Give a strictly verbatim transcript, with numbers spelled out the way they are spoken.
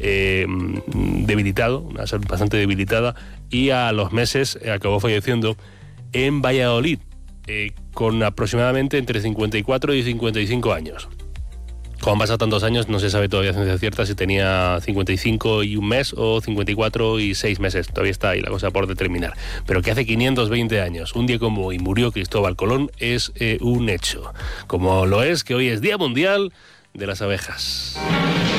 eh, debilitado, una salud bastante debilitada, y a los meses acabó falleciendo en Valladolid, eh, con aproximadamente entre cincuenta y cuatro y cincuenta y cinco años. Como han pasado tantos años, no se sabe todavía a ciencia cierta si tenía cincuenta y cinco y un mes o cincuenta y cuatro y seis meses. Todavía está ahí la cosa por determinar. Pero que hace quinientos veinte años, un día como hoy, murió Cristóbal Colón, es eh, un hecho. Como lo es que hoy es Día Mundial de las Abejas.